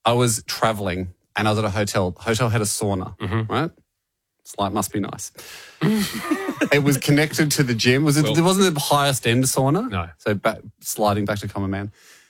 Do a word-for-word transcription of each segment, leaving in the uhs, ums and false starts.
I was traveling and I was at a hotel. Hotel had a sauna, mm-hmm. right? It's like, must be nice. It was connected to the gym. Was it? Well, it wasn't the highest end sauna. No. So back, sliding back to Common Man.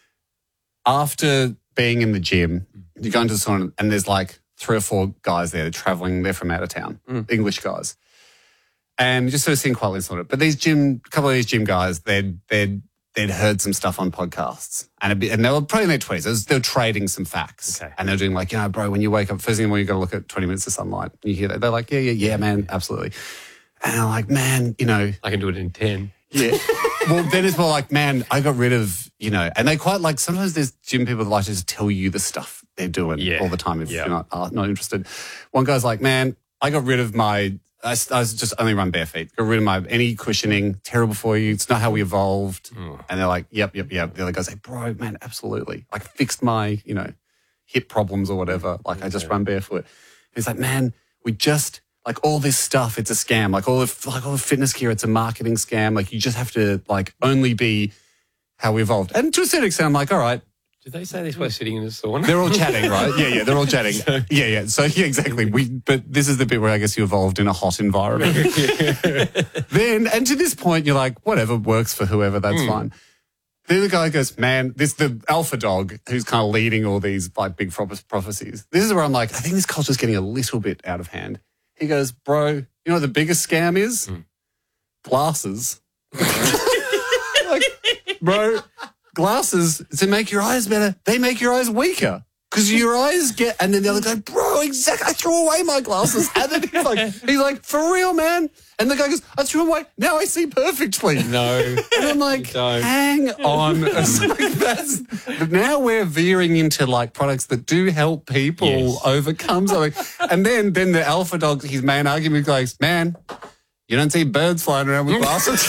After being in the gym, you go into the sauna and there's like three or four guys there traveling. They're from out of town, mm. English guys. And just sort of sitting quietly in the sauna. But these gym, a couple of these gym guys, they'd, they'd, they'd heard some stuff on podcasts. And, it'd be, and they were probably in their twenties. They were trading some facts. Okay. And they're doing like, you know, bro, when you wake up, first thing in the morning, you've got to look at twenty minutes of sunlight. And you hear that. They're like, yeah, yeah, yeah, man, absolutely. And I'm like, man, you know. I can do it in ten. Yeah. Well, then it's more like, man, I got rid of, you know, and they quite like, sometimes there's gym people that like to just tell you the stuff they're doing yeah. all the time if yeah. you're not, uh, not interested. One guy's like, man, I got rid of my, I, I was just only run bare feet. Got rid of my, any cushioning, terrible for you. It's not how we evolved. Oh. And they're like, yep, yep, yep. The other guy's like, bro, man, absolutely. Like fixed my, you know, hip problems or whatever. Like okay. I just run barefoot. And he's like, man, we just, like all this stuff, it's a scam. Like all the like all the fitness gear, it's a marketing scam. Like you just have to like only be how we evolved. And to a certain extent, I'm like, all right. Did they say this while sitting in a sauna? They're all chatting, right? Yeah, yeah, they're all chatting. Yeah, yeah. So yeah, exactly. We, but this is the bit where I guess you evolved in a hot environment. Then, and to this point, you're like, whatever works for whoever, that's mm. fine. Then the guy goes, man, this the alpha dog who's kind of leading all these like big prophecies. This is where I'm like, I think this culture's getting a little bit out of hand. He goes, bro, you know what the biggest scam is? Mm. Glasses. Like, bro, glasses, to make your eyes better, they make your eyes weaker. Because your eyes get, and then the other guy, bro, exactly, I threw away my glasses. And then he's like, he's like, for real, man? And the guy goes, I threw them away, now I see perfectly. No. And I'm like, hang on. Like, that's, now we're veering into like products that do help people yes. overcome something. And then, then the alpha dog, his main argument goes, man, you don't see birds flying around with glasses.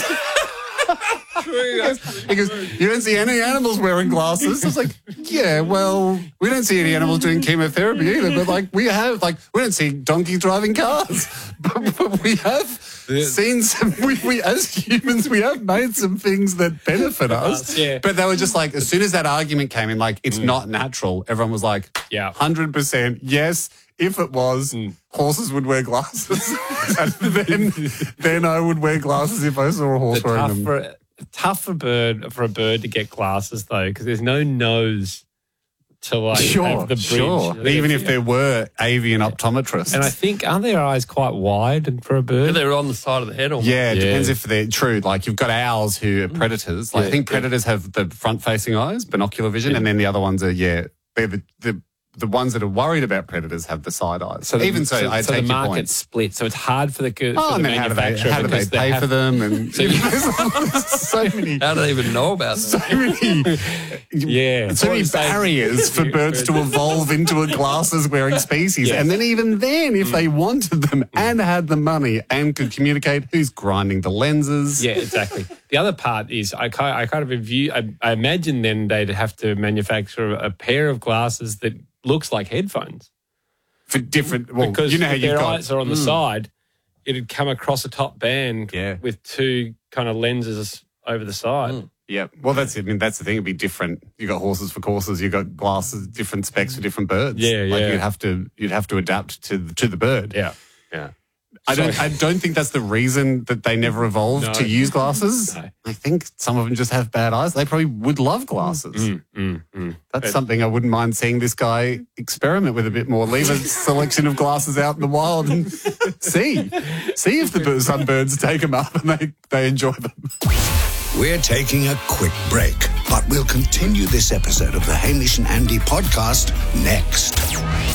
He goes, he goes, you don't see any animals wearing glasses. I was like, yeah, well, we don't see any animals doing chemotherapy either, but like we have, like, we don't see donkeys driving cars, but, but we have seen some, we, we, as humans, we have made some things that benefit us. Yeah. But they were just like, as soon as that argument came in, like, it's mm. not natural, everyone was like, yeah, one hundred percent, yes. If it was, mm. horses would wear glasses. And then, then I would wear glasses if I saw a horse the wearing them. For, tough for a bird for a bird to get glasses though, because there's no nose to like sure, have the bridge. Sure. Even if there were avian optometrists. And I think aren't their eyes quite wide for a bird? Yeah, they're on the side of the head. Almost. Yeah, it yeah. depends if they're true. Like you've got owls who are predators. Like yeah, I think predators yeah. have the front-facing eyes, binocular vision, yeah. and then the other ones are yeah, they're the, the the ones that are worried about predators have the side eyes. So even the, so, so, I so take the your market point. split. So it's hard for the for oh, the and how do they how do they pay they have, for them? And so, so many. How do they even know about them? So many. Yeah. So many barriers for birds to evolve into a glasses-wearing species. Yes. And then even then, if mm. they wanted them and had the money and could communicate, who's grinding the lenses? Yeah, exactly. The other part is I kind, I kind of review. I, I imagine then they'd have to manufacture a pair of glasses that looks like headphones for different. Well, because you know how if their you've got, eyes are on the mm. side, it'd come across a top band yeah. with two kind of lenses over the side. Mm. Yeah, well, that's it. I mean, that's the thing. It'd be different. You got horses for courses. You got glasses, different specs for different birds. Yeah, like yeah. You'd have to, you'd have to adapt to to the bird. Yeah, yeah. I don't. I don't think that's the reason that they never evolved no. to use glasses. No. I think some of them just have bad eyes. They probably would love glasses. Mm, mm, mm. That's but, something I wouldn't mind seeing this guy experiment with a bit more. Leave a selection of glasses out in the wild and see, see if the some birds take them up and they they enjoy them. We're taking a quick break, but we'll continue this episode of the Hamish and Andy podcast next.